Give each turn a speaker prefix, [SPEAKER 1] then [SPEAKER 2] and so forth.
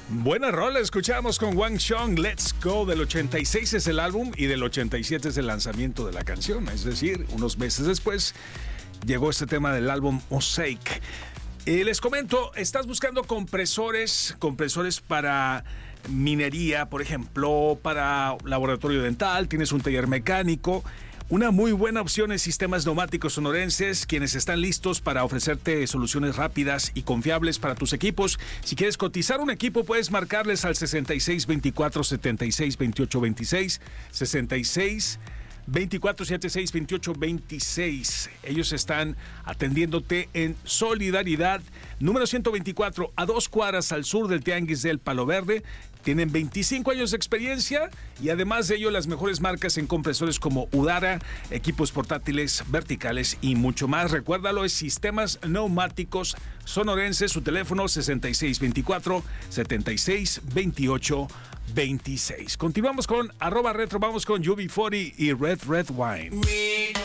[SPEAKER 1] Buena rola, escuchamos con Wang Xiong, Let's Go, del 86 es el álbum y del 87 es el lanzamiento de la canción, es decir, unos meses después llegó este tema del álbum Mosaic. Les comento, estás buscando compresores para minería, por ejemplo, para laboratorio dental, tienes un taller mecánico. Una muy buena opción es Sistemas Neumáticos Sonorenses, quienes están listos para ofrecerte soluciones rápidas y confiables para tus equipos. Si quieres cotizar un equipo, puedes marcarles al 6624-762826, 66-2476-2826. Ellos están atendiéndote en Solidaridad, número 124, a 2 cuadras al sur del Tianguis del Palo Verde. Tienen 25 años de experiencia y además de ello las mejores marcas en compresores como Udara, equipos portátiles, verticales y mucho más. Recuérdalo, es Sistemas Neumáticos Sonorenses, su teléfono 6624-762826. Continuamos con @retro, vamos con UB40 y Red Wine.